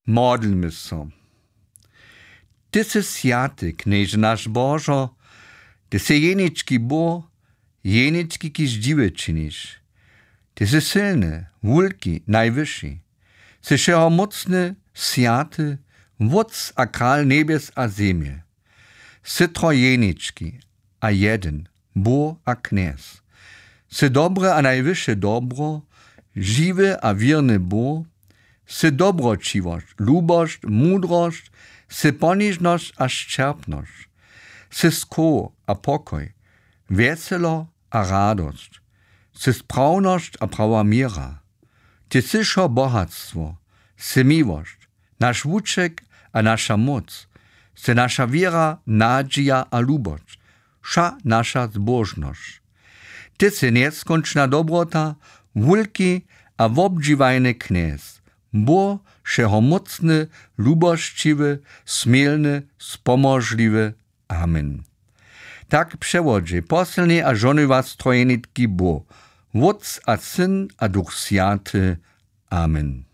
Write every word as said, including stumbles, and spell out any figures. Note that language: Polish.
Modlmy so. Ty si sjaty, knieże nasz Bożo, ty si jeniczki Bo, jeniczki kiż dziwy czynisz. Ty si silny, wulki, najwyższy. Si wszechomocny, sjaty, wódz a kral niebies a ziemię. Si trojeniczki, a jeden, Bo a kniez. Si dobre a najwyższe dobro, żywy a wierny Bo, si dobročivost, lubost, mudrost, si ponižnost a ščerpnost, si skó a pokoj, veselo a radost, si spravnost a prawa miera, ty sišo bohatstwo, si miłość, nasz wuček a nasza moc, si nasza wiera, nadzieja a lubost, ša nasza zbożność. Ty si neskončna dobrota, wulki a wobdziwajny kniez, Bo wszechomocny, lubościwy, smielny, spomożliwy. Amen. Tak przewodzie poselnie a żony was trojenitki Bo, Wódz a Syn a Duch Sjaty. Amen.